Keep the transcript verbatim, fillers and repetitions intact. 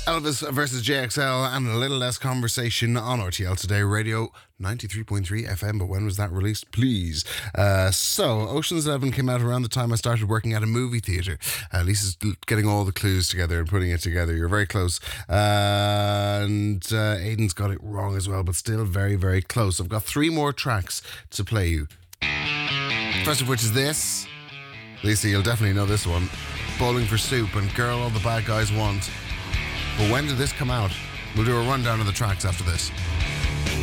Elvis versus J X L and a little less conversation on R T L Today Radio ninety-three point three F M. But when was that released, please? Uh, so, Ocean's Eleven came out around the time I started working at a movie theatre. Uh, Lisa's getting all the clues together and putting it together. You're very close. Uh, and uh, Aidan's got it wrong as well, but still very, very close. I've got three more tracks to play you. First of which is this. Lisa, you'll definitely know this one. Bowling for Soup and Girl All the Bad Guys Want. But when did this come out? We'll do a rundown of the tracks after this.